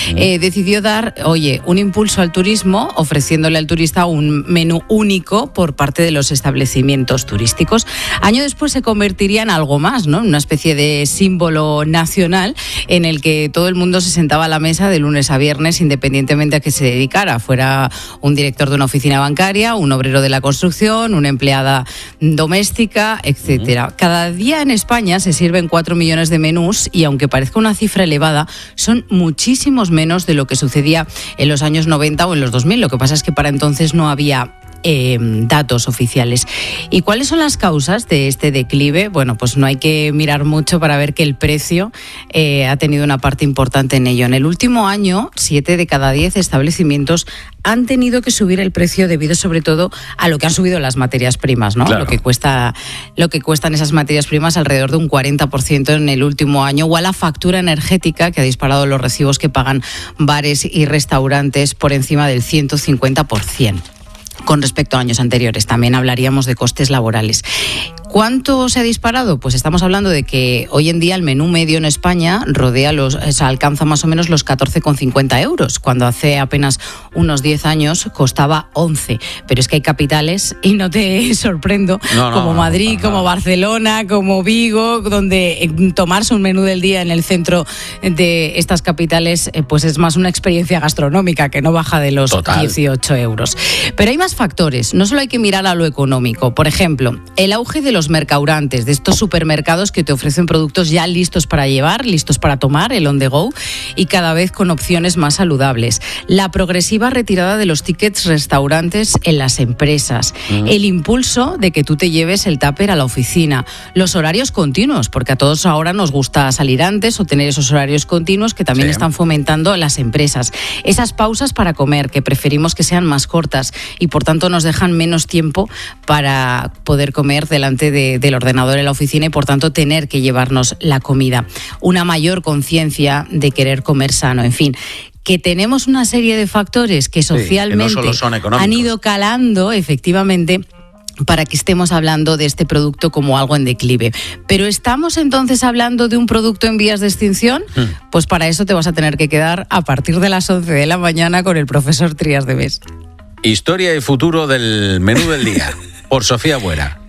decidió dar, un impulso al turismo, ofreciéndole al turista un menú único por parte de los establecimientos turísticos. Año después se convertiría en algo más, ¿no? Una especie de símbolo nacional en el que todo el mundo se sentaba a la mesa de lunes a viernes, independientemente a qué se dedicara, fuera un director de una oficina bancaria, un obrero de la construcción, una empleada doméstica, etcétera. Cada día en España se sirven 4 millones de menús y aunque parezca una cifra elevada, son muchísimos menos de lo que sucedía en los años 90 o en los 2000. Lo que pasa es que para entonces no había datos oficiales. ¿Y cuáles son las causas de este declive? Bueno, pues no hay que mirar mucho para ver que el precio ha tenido una parte importante en ello. En el último año, 7 de cada 10 establecimientos han tenido que subir el precio debido sobre todo a lo que han subido las materias primas, ¿no? Claro. Lo que cuestan esas materias primas, alrededor de un 40% en el último año, o a la factura energética que ha disparado los recibos que pagan bares y restaurantes por encima del 150%. Con respecto a años anteriores, también hablaríamos de costes laborales. ¿Cuánto se ha disparado? Pues estamos hablando de que hoy en día el menú medio en España alcanza más o menos los 14,50 euros, cuando hace apenas unos 10 años costaba 11. Pero es que hay capitales, y no te sorprendo, como Madrid, como Barcelona, como Vigo, donde tomarse un menú del día en el centro de estas capitales pues es más una experiencia gastronómica que no baja de los 18 euros. Pero hay más factores, no solo hay que mirar a lo económico. Por ejemplo, el auge de los mercaurantes, de estos supermercados que te ofrecen productos ya listos para llevar, listos para tomar, el on the go, y cada vez con opciones más saludables. La progresiva retirada de los tickets restaurantes en las empresas. El impulso de que tú te lleves el tupper a la oficina. Los horarios continuos, porque a todos ahora nos gusta salir antes o tener esos horarios continuos que también están fomentando las empresas. Esas pausas para comer, que preferimos que sean más cortas y por tanto nos dejan menos tiempo para poder comer delante del ordenador en la oficina y por tanto tener que llevarnos la comida. Una mayor conciencia de querer comer sano, en fin, que tenemos una serie de factores que socialmente que no solo son económicos, han ido calando efectivamente para que estemos hablando de este producto como algo en declive. ¿Pero estamos entonces hablando de un producto en vías de extinción? Pues para eso te vas a tener que quedar a partir de las 11 de la mañana con el profesor Trías de Bes. Historia y futuro del menú del día, por Sofía Buera.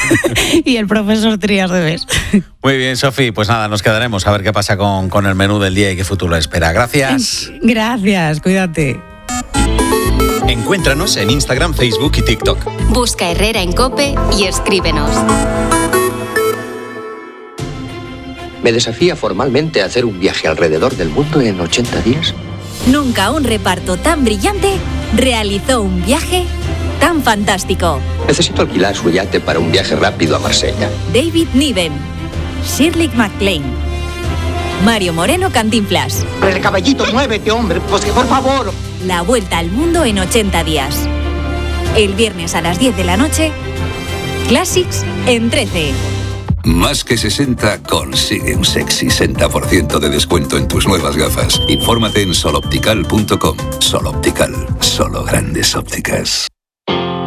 Y el profesor Trías de Bes. Muy bien, Sofi, pues nada, nos quedaremos a ver qué pasa con el menú del día y qué futuro espera. Gracias. Gracias, cuídate. Encuéntranos en Instagram, Facebook y TikTok. Busca Herrera en COPE y escríbenos. ¿Me desafía formalmente a hacer un viaje alrededor del mundo en 80 días? Nunca un reparto tan brillante realizó un viaje tan fantástico. Necesito alquilar su yate para un viaje rápido a Marsella. David Niven, Shirley MacLaine, Mario Moreno Cantinflas. El caballito, muévete, hombre, pues que por favor. La vuelta al mundo en 80 días. El viernes a las 10 de la noche, Classics en 13. Más que 60 consigue un sexy 60% de descuento en tus nuevas gafas. Infórmate en soloptical.com. Soloptical, solo grandes ópticas.